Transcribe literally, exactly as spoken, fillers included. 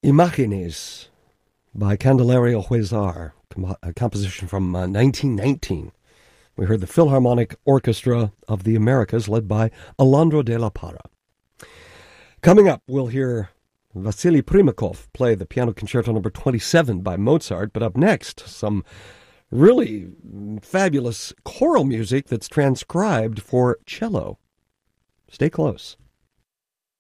Imágenes by Candelario Huizar, com- a composition from uh, nineteen nineteen. We heard the Philharmonic Orchestra of the Americas led by Alejandro de la Parra. Coming up, we'll hear Vasily Primakov play the Piano Concerto number twenty-seven by Mozart, but up next, some really fabulous choral music that's transcribed for cello. Stay close.